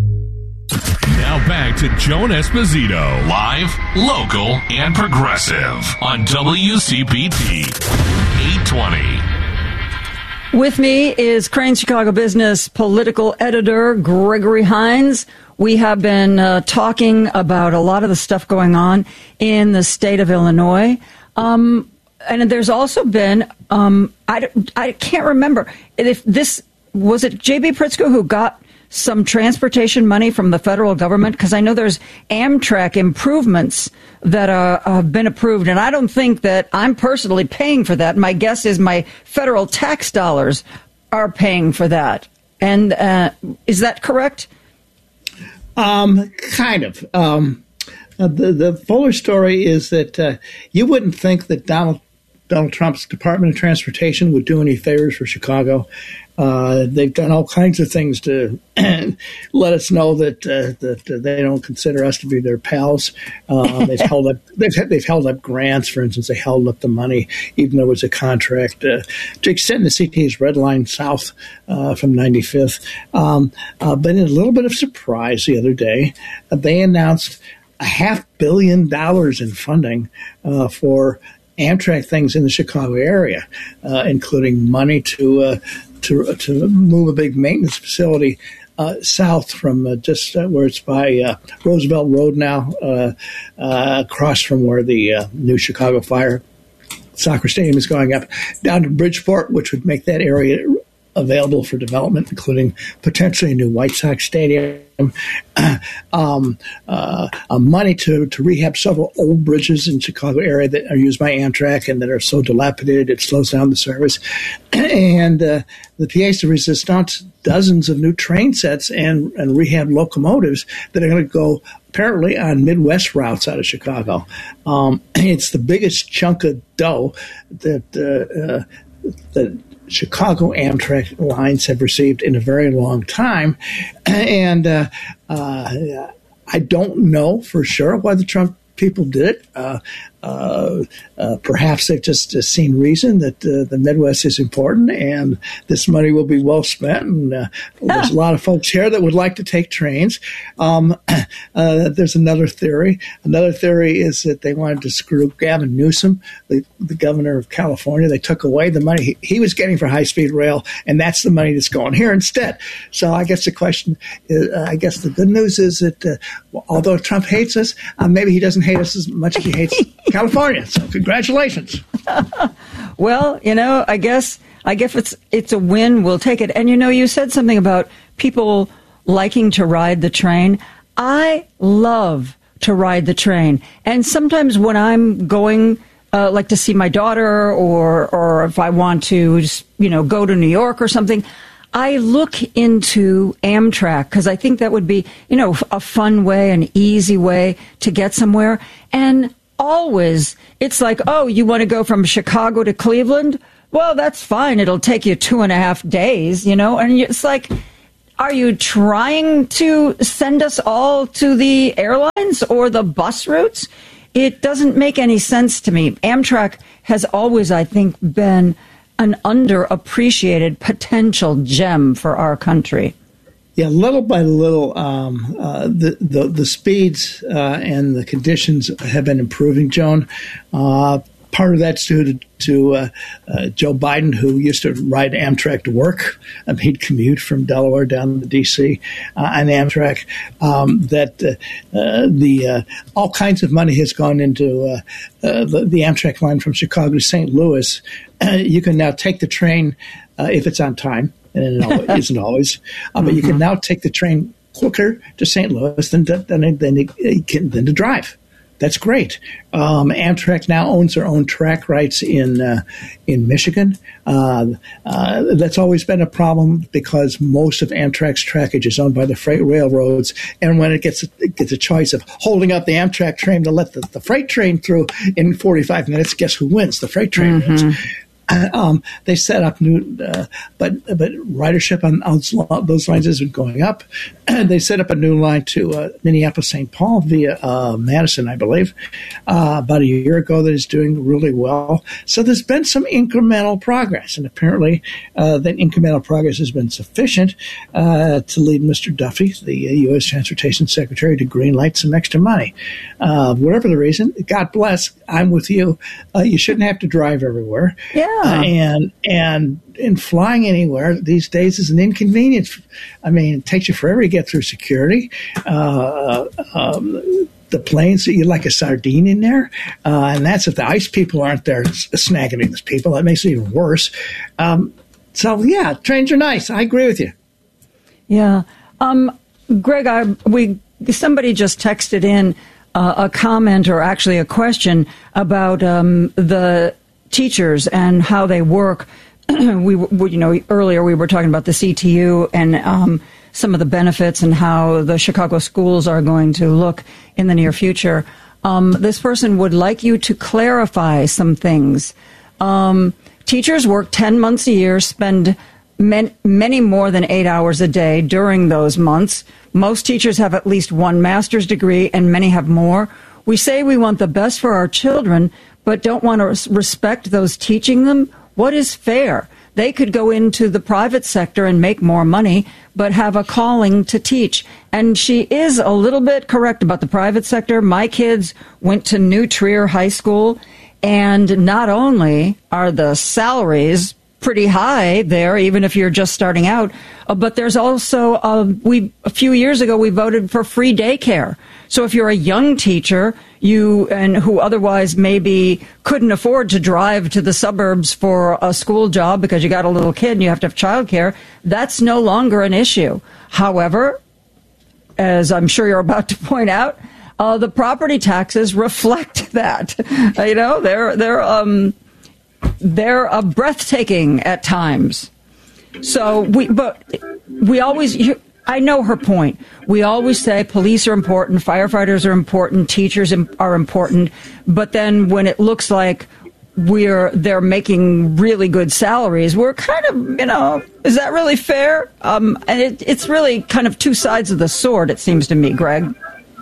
Now back to Joan Esposito, live, local, and progressive on W C P T eight twenty. With me is Crain's Chicago Business political editor Gregory Hines. We have been uh, talking about a lot of the stuff going on in the state of Illinois. Um, and there's also been, um, I, I can't remember, if this, was it J B Pritzker who got some transportation money from the federal government? Because I know there's Amtrak improvements that are, uh, have been approved, and I don't think that I'm personally paying for that. My guess is my federal tax dollars are paying for that. And uh, is that correct? Um, kind of. Um, uh, the the fuller story is that uh, you wouldn't think that Donald Donald Trump's Department of Transportation would do any favors for Chicago. Uh, they've done all kinds of things to let us know that uh, that uh, they don't consider us to be their pals. Uh, they've held up they've they've held up grants. For instance, they held up the money even though it was a contract uh, to extend the C T's Red Line south uh, from ninety-fifth. Um, uh, but in a little bit of surprise the other day, uh, they announced a half billion dollars in funding uh, for Amtrak things in the Chicago area, uh, including money to uh, to to move a big maintenance facility uh, south from uh, just uh, where it's by uh, Roosevelt Road now, uh, uh, across from where the uh, new Chicago Fire soccer stadium is going up, down to Bridgeport, which would make that area available for development, including potentially a new White Sox stadium, um, uh, uh, money to, to rehab several old bridges in the Chicago area that are used by Amtrak and that are so dilapidated it slows down the service, and uh, the pièce de résistance, dozens of new train sets and, and rehab locomotives that are going to go apparently on Midwest routes out of Chicago. Um, it's the biggest chunk of dough that uh, uh, that Chicago Amtrak lines have received in a very long time. And uh, uh, I don't know for sure why the Trump people did it. Uh, uh, uh, perhaps they've just uh, seen reason that uh, the Midwest is important and this money will be well spent. And uh, there's a lot of folks here that would like to take trains. Um, uh, there's another theory. Another theory is that they wanted to screw Gavin Newsom, the, the governor of California. They took away the money he, he was getting for high-speed rail, and that's the money that's going here instead. So I guess the question is, uh, I guess the good news is that uh, although Trump hates us, uh, maybe he doesn't hate us as much as he hates California. So congratulations. Well, you know, I guess I guess it's it's a win. We'll take it. And you know, you said something about people liking to ride the train. I love to ride the train. And sometimes when I'm going uh, like to see my daughter, or or if I want to, just, you know, go to New York or something, I look into Amtrak because I think that would be, you know, a fun way, an easy way to get somewhere. And always, it's like, oh, you want to go from Chicago to Cleveland? Well, that's fine. It'll take you two and a half days, you know, and it's like, are you trying to send us all to the airlines or the bus routes? It doesn't make any sense to me. Amtrak has always, I think, been an underappreciated potential gem for our country. Yeah, little by little, um, uh, the, the the speeds uh, and the conditions have been improving, Joan. Uh, part of that's due to, to uh, uh, Joe Biden, who used to ride Amtrak to work. Um, he'd commute from Delaware down to D C uh, on Amtrak. Um, that uh, uh, the uh, all kinds of money has gone into uh, uh, the, the Amtrak line from Chicago to Saint Louis. Uh, you can now take the train uh, if it's on time. And it isn't always, uh, but mm-hmm. you can now take the train quicker to Saint Louis than to, than, than, than to drive. That's great. Um, Amtrak now owns their own track rights in uh, in Michigan. Uh, uh, that's always been a problem because most of Amtrak's trackage is owned by the freight railroads. And when it gets it gets a choice of holding up the Amtrak train to let the, the freight train through in forty-five minutes, guess who wins? The freight train mm-hmm. wins. Uh, um, they set up new, uh, but but ridership on, on those lines has been going up. They set up a new line to uh, Minneapolis-Saint Paul via uh, Madison, I believe, uh, about a year ago that is doing really well. So there's been some incremental progress, and apparently uh, that incremental progress has been sufficient uh, to lead Mister Duffy, the uh, U S Transportation Secretary, to greenlight some extra money. Uh, whatever the reason, God bless, I'm with you. Uh, you shouldn't have to drive everywhere. Yeah. Uh, and and and flying anywhere these days is an inconvenience. I mean, it takes you forever to get through security. Uh, um, the planes, you like a sardine in there, uh, and that's if the ICE people aren't there snagging these people. That makes it even worse. Um, so yeah, trains are nice. I agree with you. Yeah, um, Greg, I, we somebody just texted in uh, a comment, or actually a question about um, the teachers and how they work. we, we, you know, earlier we were talking about the C T U and um, some of the benefits and how the Chicago schools are going to look in the near future. Um, this person would like you to clarify some things. Um, teachers work ten months a year, spend man, many more than eight hours a day during those months. Most teachers have at least one master's degree, and many have more. We say we want the best for our children, but don't want to respect those teaching them. What is fair? They could go into the private sector and make more money, but have a calling to teach. And she is a little bit correct about the private sector. My kids went to New Trier High School, and not only are the salaries pretty high there, even if you're just starting out, uh, but there's also, uh, we a few years ago, we voted for free daycare. So if you're a young teacher, you and who otherwise maybe couldn't afford to drive to the suburbs for a school job because you got a little kid and you have to have childcare, that's no longer an issue. However, as I'm sure you're about to point out, uh, the property taxes reflect that. Uh, you know, they're they're um they're uh, breathtaking at times. So we, but we always. You, I know her point. We always say police are important, firefighters are important, teachers are important, but then when it looks like we're they're making really good salaries, we're kind of, you know, is that really fair? Um, and it, it's really kind of two sides of the sword, it seems to me, Greg.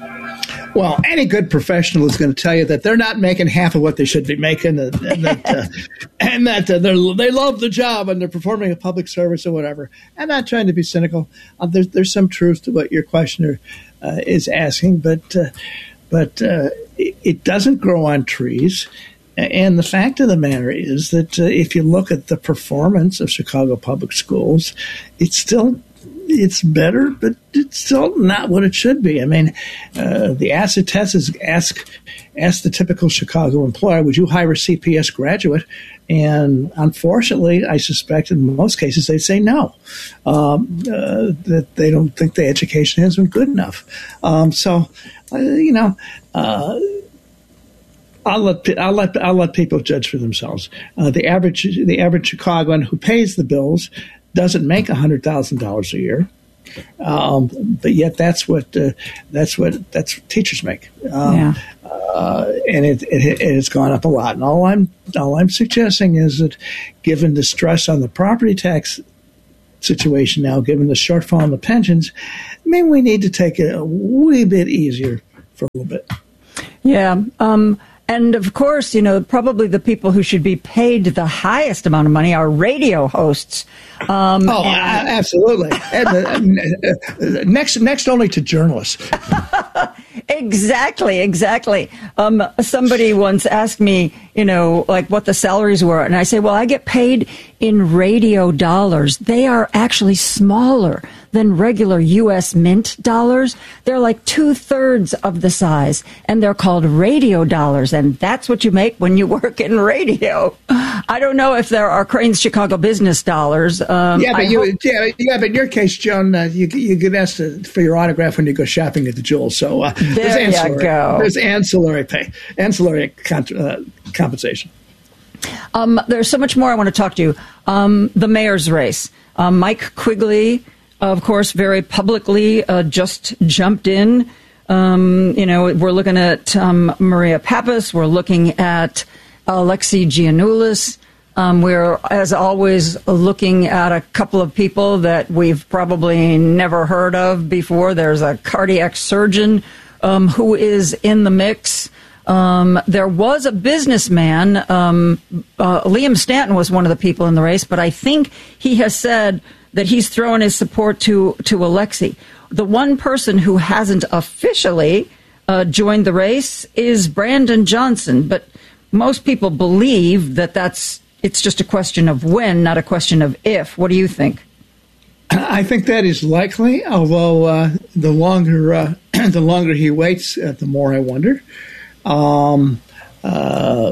Well, any good professional is going to tell you that they're not making half of what they should be making, and, and that, uh, and that uh, they love the job and they're performing a public service or whatever. I'm not trying to be cynical. Uh, there's, there's some truth to what your questioner uh, is asking, but uh, but uh, it, it doesn't grow on trees. And the fact of the matter is that uh, if you look at the performance of Chicago public schools, it's still it's better, but it's still not what it should be. I mean, uh, the acid test is ask ask the typical Chicago employer, would you hire a C P S graduate? And unfortunately, I suspect in most cases they say no, um, uh, that they don't think the education has been good enough. Um, so, uh, you know, uh, I'll let I'll let I'll let people judge for themselves. Uh, the average the average Chicagoan who pays the bills doesn't make a hundred thousand dollars a year, um, but yet that's what uh, that's what that's what teachers make. Um, yeah. Uh, and it, it it has gone up a lot. And all I'm all I'm suggesting is that, given the stress on the property tax situation now, given the shortfall in the pensions, maybe we need to take it a wee bit easier for a little bit. Yeah. Um, and of course, you know, probably the people who should be paid the highest amount of money are radio hosts. Um, oh, and- absolutely. And, uh, next, next only to journalists. Exactly, exactly. Um, somebody once asked me, you know, like what the salaries were. And I say, well, I get paid in radio dollars. They are actually smaller than regular U S Mint dollars. They're like two thirds of the size, and they're called radio dollars. And that's what you make when you work in radio. I don't know if there are Crane's Chicago business dollars. Um, yeah, but I you, hope- yeah, yeah, but in your case, Joan, uh, you you get asked to, for your autograph when you go shopping at the Jewel. So uh, there's there ancillary, you go. There's ancillary pay, ancillary con- uh, compensation. Um, there's so much more I want to talk to you. Um, the mayor's race. Um, Mike Quigley, of course, very publicly uh, just jumped in. Um, you know, we're looking at um, Maria Pappas. We're looking at Alexei Giannoulis. Um, we're, as always, looking at a couple of people that we've probably never heard of before. There's a cardiac surgeon um, who is in the mix. Um, there was a businessman. Um, uh, Liam Stanton was one of the people in the race, but I think he has said that he's throwing his support to, to Alexei. The one person who hasn't officially uh, joined the race is Brandon Johnson, but most people believe that that's it's just a question of when, not a question of if. What do you think? I think that is likely, although uh, the longer uh, the longer he waits, uh, the more I wonder. Um, uh,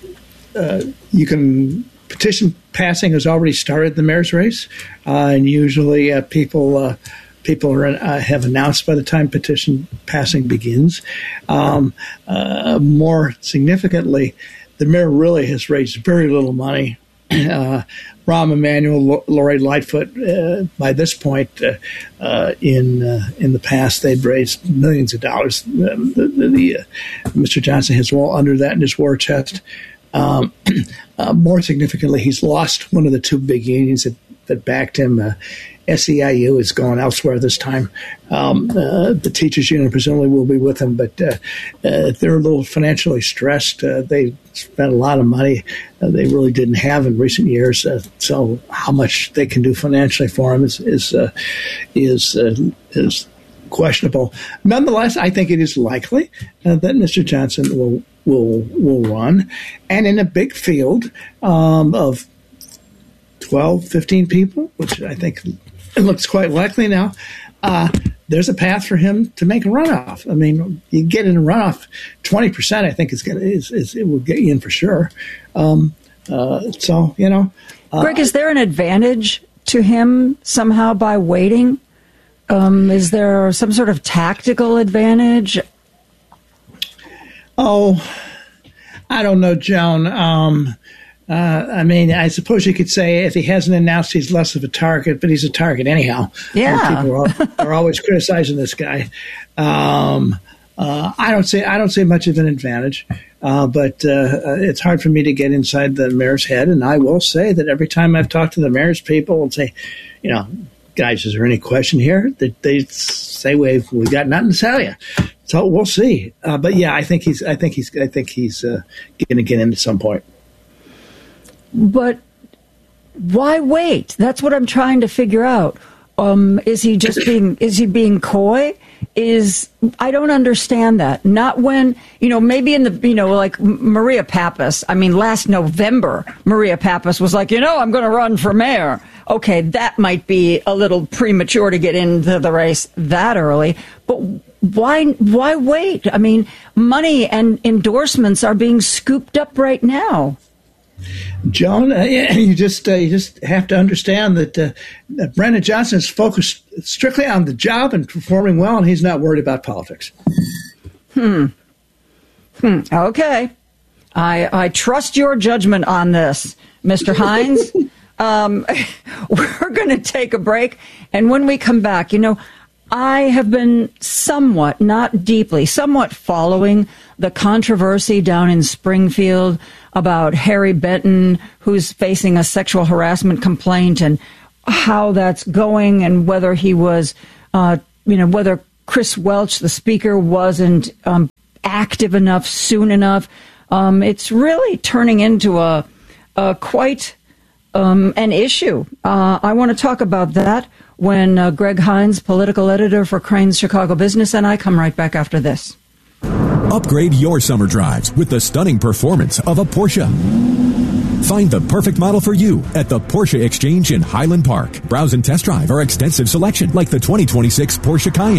uh, you can petition passing has already started the mayor's race, uh, and usually uh, people uh, people are, uh, have announced by the time petition passing begins. Um, uh, more significantly, the mayor really has raised very little money. Uh, Rahm Emanuel, Lori Lightfoot, uh, by this point uh, uh, in uh, in the past, they'd raised millions of dollars. The, the, the, uh, Mister Johnson has well under that in his war chest. Um, uh, more significantly, he's lost one of the two big unions that, that backed him. Uh, S E I U is going elsewhere this time. Um, uh, the teachers union presumably will be with him, but uh, uh, they're a little financially stressed. Uh, they spent a lot of money uh, they really didn't have in recent years. Uh, so how much they can do financially for him is is uh, is uh, is questionable. Nonetheless, I think it is likely uh, that Mister Johnson will will will run, and in a big field um, of twelve, fifteen people, which I think it looks quite likely now, uh, there's a path for him to make a runoff. I mean, you get in a runoff, twenty percent, I think is gonna, is, is, it will get you in for sure. Um, uh, so, you know. Uh, Greg, is there an advantage to him somehow by waiting? Um, is there some sort of tactical advantage? Oh, I don't know, Joan. Um, Uh, I mean, I suppose you could say if he hasn't announced, he's less of a target, but he's a target anyhow. Yeah, people are, are always criticizing this guy. Um, uh, I don't say I don't say much of an advantage, uh, but uh, it's hard for me to get inside the mayor's head. And I will say that every time I've talked to the mayor's people and say, you know, guys, is there any question here? That they, they say we've we got nothing to tell you. So we'll see. Uh, but yeah, I think he's I think he's I think he's uh, going to get in at some point. But why wait? That's what I'm trying to figure out. Um, is he just being, is he being coy? Is, I don't understand that. Not when, you know, maybe in the, you know, like Maria Pappas. I mean, last November, Maria Pappas was like, you know, I'm going to run for mayor. Okay, that might be a little premature to get into the race that early. But why, why wait? I mean, money and endorsements are being scooped up right now. Joan, uh, you just uh, you just have to understand that, uh, that Brandon Johnson is focused strictly on the job and performing well, and he's not worried about politics. Hmm. Hmm. Okay. I, I trust your judgment on this, Mister Hines. um, we're going to take a break. And when we come back, you know, I have been somewhat, not deeply, somewhat following the controversy down in Springfield about Harry Benton, who's facing a sexual harassment complaint, and how that's going, and whether he was, uh, you know, whether Chris Welch, the speaker, wasn't um, active enough soon enough. Um, it's really turning into a, a quite um, an issue. Uh, I want to talk about that when uh, Greg Hines, political editor for Crain's Chicago Business, and I come right back after this. Upgrade your summer drives with the stunning performance of a Porsche. Find the perfect model for you at the Porsche Exchange in Highland Park. Browse and test drive our extensive selection like the twenty twenty-six Porsche Cayenne.